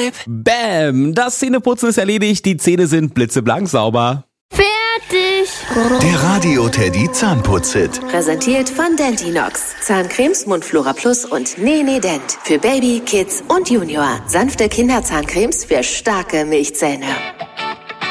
Tipp. Bäm, das Zähneputzen ist erledigt, die Zähne sind blitzeblank sauber. Fertig. Der Radio Teddy Zahnputz-Hit. Präsentiert von Dentinox. Zahncremes, Mundflora Plus und Nene Dent. Für Baby, Kids und Junior. Sanfte Kinderzahncremes für starke Milchzähne.